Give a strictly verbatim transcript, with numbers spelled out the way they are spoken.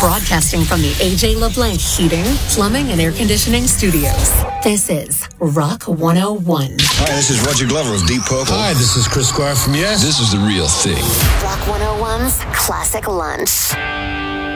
Broadcasting from the A J LeBlanc Heating, Plumbing, and Air Conditioning Studios. This is Rock one oh one. Hi, this is Roger Glover of Deep Purple. Hi, this is Chris Squire from Yes. This is The Real Thing. Rock one oh one's Classic Lunch.